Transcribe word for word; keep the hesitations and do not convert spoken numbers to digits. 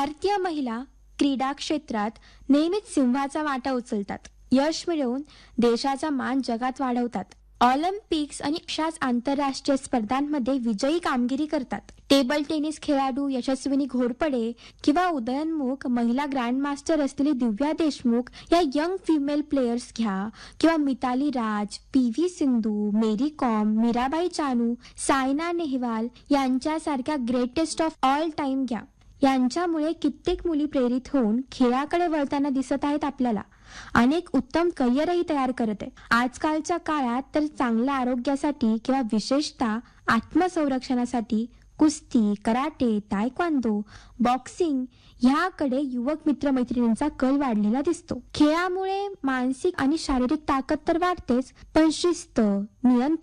भारतीय महिला क्रीडा क्षेत्रात नेहमीच सिंहाचा वाटा उचलतात. यश मिळवून देशाचा मान जगात वाढवतात. ऑलिम्पिक्स आणि अशाच आंतरराष्ट्रीय स्पर्धांमध्ये विजयी कामगिरी करतात. टेबल टेनिस खेळाडू यशस्विनी घोरपडे किंवा उदयोन्मुख महिला ग्रँडमास्टर असलेली दिव्या देशमुख या यंग फिमेल प्लेयर्स घ्या किंवा मिताली राज, पी व्ही सिंधू, मेरी कॉम, मीराबाई चानू, सायना नेहवाल यांच्यासारख्या ग्रेटेस्ट ऑफ ऑल टाइम घ्या. यांच्यामुळे कित्येक मुली प्रेरित होऊन खेळाकडे वळताना दिसत आहेत आपल्याला. अनेक उत्तम करिअरही तयार करत आहे. आजकालच्या काळात तर चांगल्या आरोग्यासाठी किंवा विशेषतः आत्मसंरक्षणासाठी कुस्ती, कराटे, तायक्वांदो, बॉक्सिंग ह्याकडे युवक मित्रमैत्रिणींचा कल वाढलेला दिसतो. खेळामुळे मानसिक आणि शारीरिक ताकद तर वाढतेच, पण शिस्त, नियंत्रण